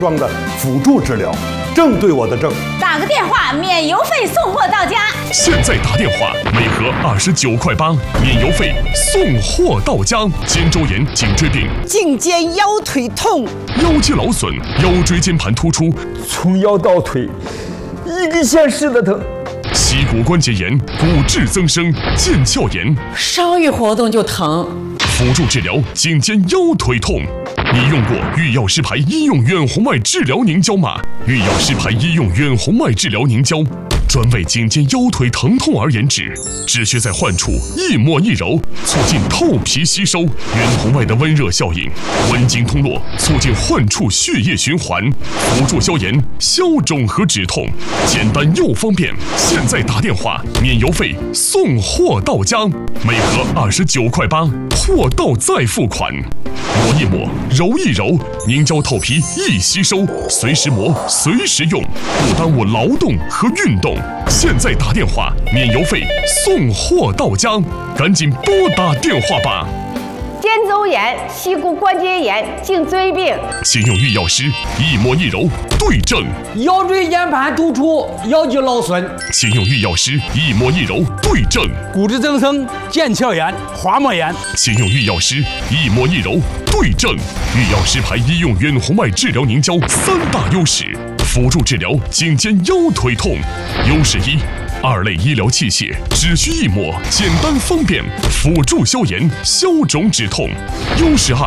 装的辅助治疗，正对我的正。 打个电话免邮费送货到家。 现在打电话，每盒29块8，免邮费送货到家。肩周炎、颈椎病、 颈肩腰腿痛、 腰肌劳损、腰椎间盘突出， 从腰到腿一个县市的疼。 膝骨关节炎、骨质增生、腱鞘炎， 稍一活动就疼。 辅助治疗颈肩腰腿痛。你用过御药师牌医用远红外治疗凝胶吗？御药师牌医用远红外治疗凝胶，专为颈肩腰腿疼痛而研制，只需在患处一抹一揉，促进透皮吸收。远红外的温热效应，温经通络，促进患处血液循环，辅助消炎、消肿和止痛，简单又方便。现在打电话，免邮费送货到家，每盒29块8，货到再付款。抹一抹，揉一揉，凝胶透皮易吸收，随时磨，随时用，不耽误劳动和运动。现在打电话，免邮费送货到家，赶紧拨打电话吧。 肩周炎、膝骨关节炎、颈椎病， 请用御药师一抹一揉对症。 腰椎间盘突出、腰肌劳损， 请用御药师一抹一揉对症。 骨质增生、腱鞘炎、滑膜炎， 请用御药师一抹一揉对症。御药师牌医用远红外治疗凝胶3大优势，辅助治疗颈肩腰腿痛。优势1。2类医疗器械只需一抹，简单方便，辅助消炎、消肿止痛。优势2，